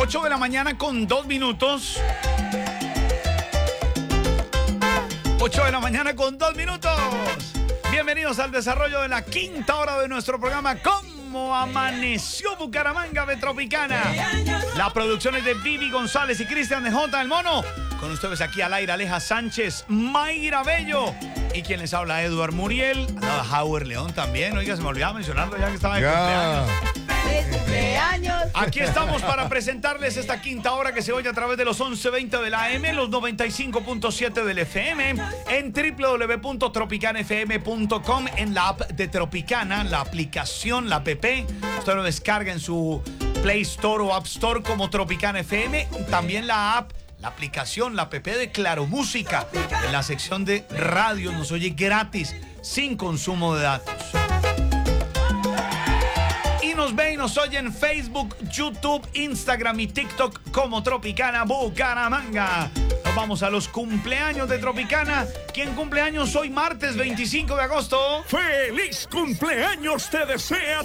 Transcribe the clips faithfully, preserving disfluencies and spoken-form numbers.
ocho de la mañana con dos minutos. ocho de la mañana con dos minutos. Bienvenidos al desarrollo de la quinta hora de nuestro programa ¿Cómo amaneció Bucaramanga de Tropicana? La producción es de Vivi González y Cristian de J. El Mono. Con ustedes aquí al aire Aleja Sánchez, Mayra Bello. Y quien les habla, Eduard Muriel. Andaba Howard León también. Oiga, se me olvidaba mencionarlo ya que estaba de ya. cumpleaños. ¡Feliz cumpleaños! Aquí estamos para presentarles esta quinta hora que se oye a través de los once veinte de la A M, los noventa y cinco punto siete del F M, en doble u doble u doble u punto tropicana f m punto com, en la app de Tropicana, la aplicación, la app. Usted lo descarga en su Play Store o App Store como Tropicana F M. También la app, la aplicación, la app de Claro Música. En la sección de radio nos oye gratis, sin consumo de datos. Nos ve y nos oye en Facebook, YouTube, Instagram y TikTok como Tropicana Bucaramanga. Nos vamos a los cumpleaños de Tropicana. ¿Quién cumpleaños hoy martes veinticinco de agosto? ¡Feliz cumpleaños te desea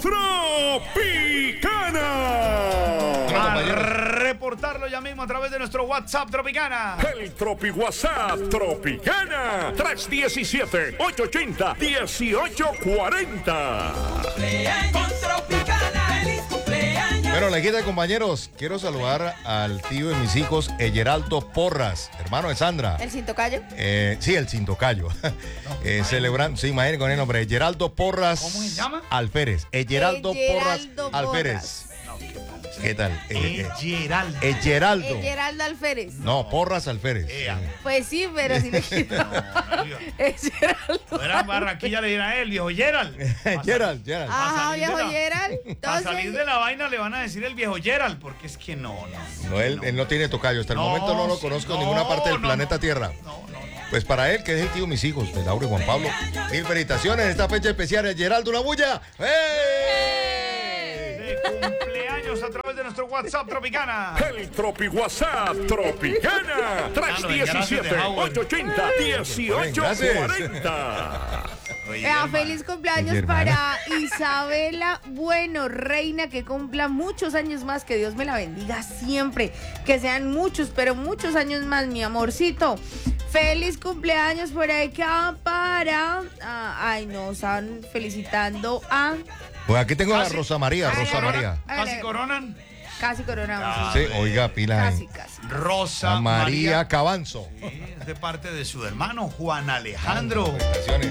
Tropicana! A reportarlo ya mismo a través de nuestro WhatsApp Tropicana. El Tropi WhatsApp Tropicana tres uno siete, ocho ocho cero, uno ocho cuatro cero. ¡Cumpleaños Tropicana! ¡Feliz cumpleaños! Bueno, la guita de compañeros, quiero saludar al tío de mis hijos, Geraldo Porras, hermano de Sandra. ¿El cintocayo? Eh, sí, el cintocayo. eh, celebrando, sí, imagínate con el nombre, Geraldo Porras. ¿Cómo se llama? Alférez. Geraldo Porras Geraldo Alférez. ¿Qué tal? Eh, eh, Geraldo. eh, Geraldo. El Geraldo Alférez. No, Porras Alférez. Ea. Pues sí, pero si le quito. Es Geraldo. Era Barranquilla, le dirán a él, viejo Gerald. Gerald, Gerald. Ajá, salir de viejo la- Gerald. Para salir Entonces, de la vaina le van a decir el viejo Gerald, porque es que no, no. No, él, él no tiene tocayo. Hasta el No, momento no lo sí, conozco en no, ninguna parte del no, planeta no. Tierra. No, no, no. Pues para él, que es el tío de mis hijos, de Laura y Juan Pablo. Mil felicitaciones en esta fecha especial. de Geraldo, una bulla. ¡Hey! De cumpleaños a través de nuestro WhatsApp Tropicana. El Tropi WhatsApp Tropicana tres uno siete, ocho ocho cero, uno ocho cuatro cero. vea, feliz cumpleaños Mi hermana. para Isabela Bueno, reina, que cumpla muchos años más, que Dios me la bendiga siempre, que sean muchos, pero muchos años más, mi amorcito. Feliz cumpleaños por acá para, ah, ay, nos están felicitando a, Pues aquí tengo a Casi. Rosa María, Ay, Rosa ay, María. Casi coronan. casi coronamos. Sí, oiga, pila. Casi, ahí. casi. Rosa A María Cabanzo. Sí, es de parte de su hermano Juan Alejandro. Felicitaciones.